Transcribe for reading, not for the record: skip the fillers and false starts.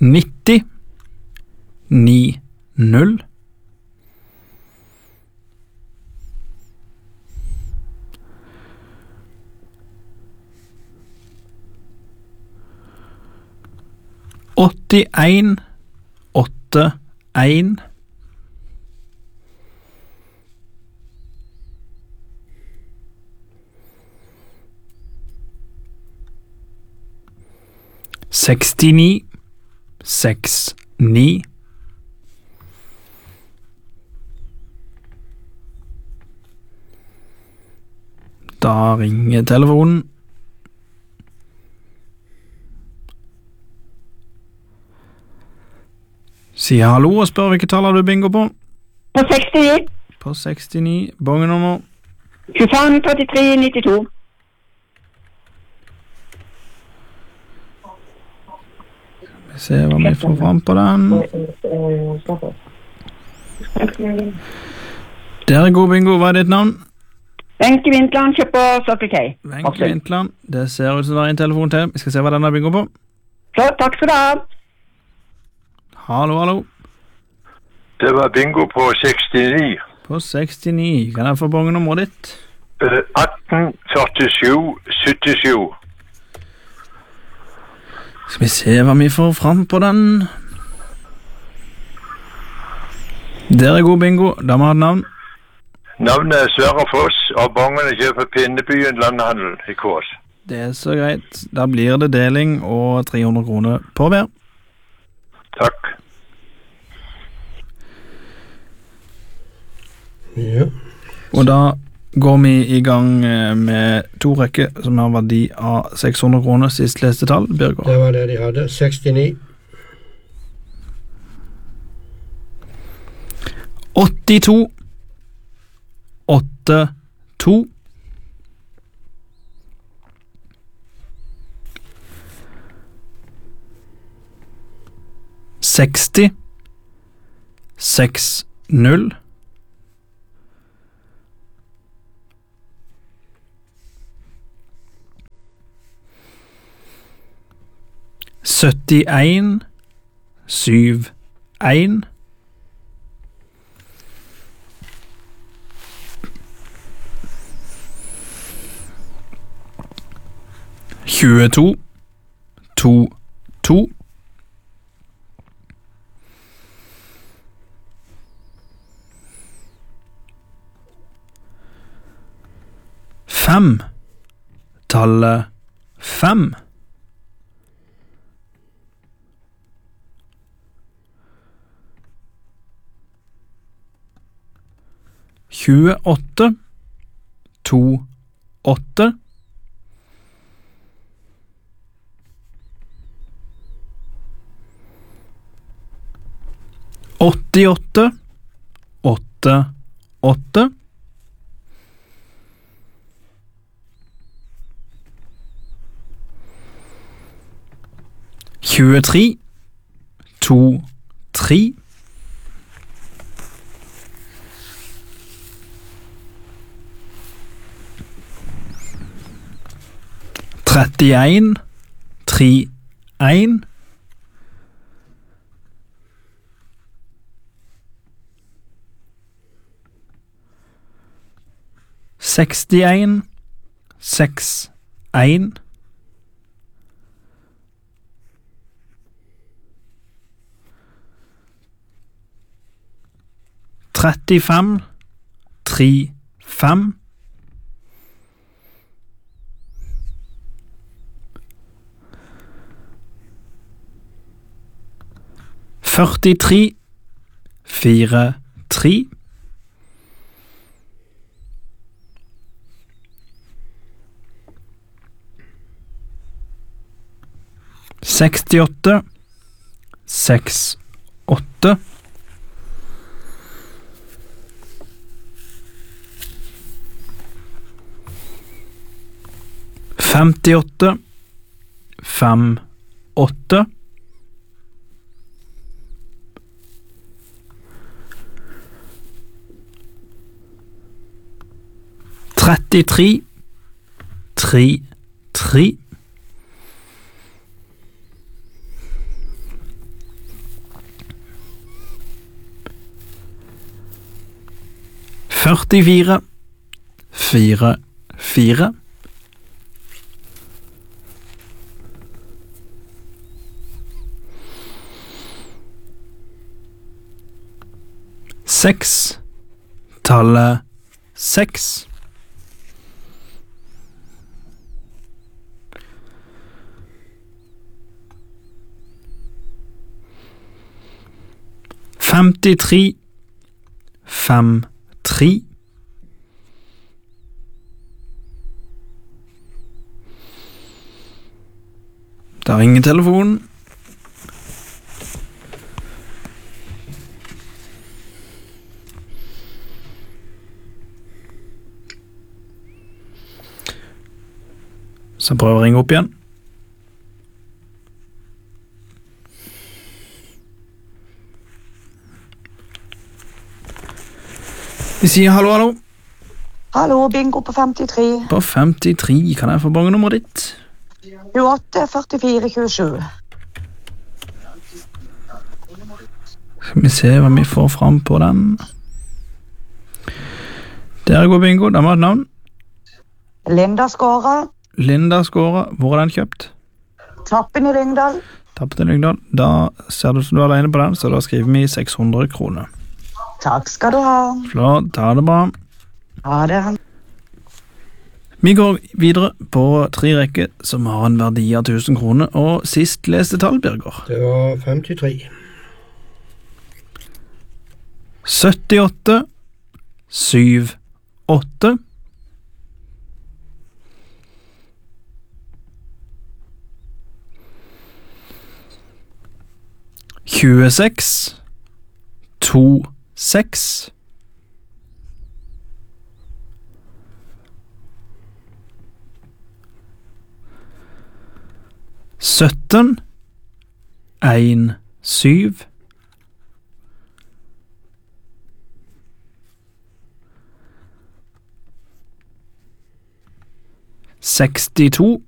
90 90 81 81 69 69 Da ringer telefonen. Si hallo og spør hvilke tall har du bingo på. På 69. På 69, bongenummer. 25, 33, 92. Vi ser hva vi får fram på den. Det er god bingo. Hva er ditt navn? Wenche Vintland kjøper Circle K. Wenche Vintland. Det ser ut som det er en telefon til. Vi skal se hva den har bingo på. Flott, takk skal du ha. Hallo, hallo. Det var bingo på 69. På 69. Kan jeg få bongenummeret ditt? 18, 47, 77. Skal vi se hva vi får fram på den. Det er god bingo. Da må ha et navn. Navnet er Sverre Foss, og bongene kjøper Pinnebyen Landhandel i Kås. Det er så greit. Da blir det deling og 300 kroner på hver. Takk. Ja. Og da går vi i gang med 2 rekker som har verdi av 600 kroner. Sist leste tall, Birger. Det var det de hadde. 69. 82 82 60 60 71 71 22 22 5 tallet 5 28 28 88 88 23 23 31 31 61 61 35 35 43 43 68 68 58 58 33 33 44 44 6 tallet 6 53 53 Det ringer telefonen. Så prøver å ringe opp igjen. Vi sier hallo, hallo. Hallo, bingo på 53. På 53, kan jeg få bongenummeret ditt? 28 44 27. Skal vi se hva vi får fram på den. Der går bingo, da må jeg ha et navn. Linda Skåra. Linda Skåra, hvor er den kjøpt? Knappen i Lyngdal. Tappet i Lyngdal. Da ser du som du er alene på den, så da skriver vi 600 kroner. Takk skal du ha. Flott, ta det bra. Ha det. Vi går videre på 3 rekker som har en verdi av 1000 kroner, og sist leste tall, Birger. Det var 53. 78 78 26 26 17 1 7 62